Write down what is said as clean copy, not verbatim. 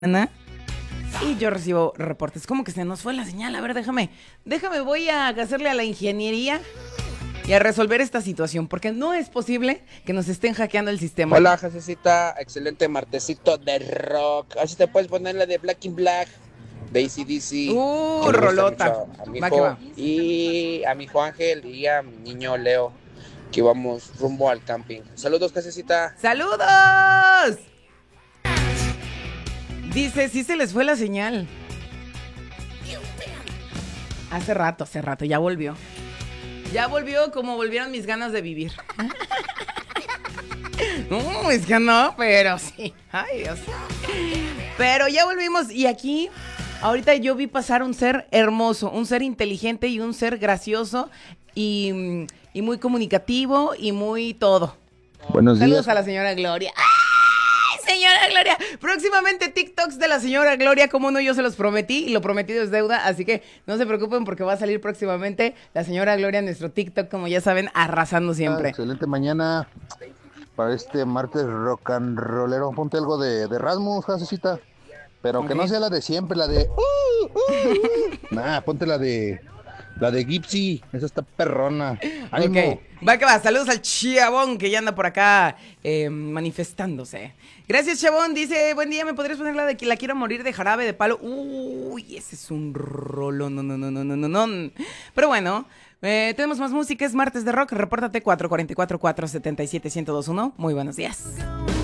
Y yo recibo reportes. ¿Cómo que se nos fue la señal? A ver, déjame, voy a hacerle a la ingeniería y a resolver esta situación, porque no es posible que nos estén hackeando el sistema. Hola, Jacecita, excelente martesito de rock. Así te puedes poner la de Black in Black, de AC/DC. Que le gusta rolota. mucho a mi Va que hijo va. y a mi hijo Ángel y a mi niño Leo, que vamos rumbo al camping. Saludos, Jacecita. ¡Saludos! Dice, sí se les fue la señal. Hace rato, ya volvió. Ya volvió como volvieron mis ganas de vivir. No, es que no, pero sí. Ay, Dios. Pero ya volvimos y aquí, ahorita yo vi pasar un ser hermoso, un ser inteligente y un ser gracioso y muy comunicativo y muy todo. Buenos días. Saludos a la señora Gloria. ¡Ay, señora Gloria! Próximamente TikToks de la señora Gloria, como no, yo se los prometí y lo prometido es deuda, así que no se preocupen porque va a salir próximamente la señora Gloria en nuestro TikTok, como ya saben, arrasando siempre. Excelente mañana para este martes rock and rollero. Ponte algo de Rasmus, Jacecita, pero que no sea la de siempre, la de nah, ponte la de Gypsy, esa está perrona. ¡Ánimo! Ok, va que va, saludos al Chabón que ya anda por acá manifestándose. Gracias, Chabón, dice, buen día, ¿me podrías poner la de que la quiero morir de Jarabe de Palo? Uy, ese es un rolo, no. Pero bueno, tenemos más música, es martes de rock, repórtate 444-477-1021, muy buenos días.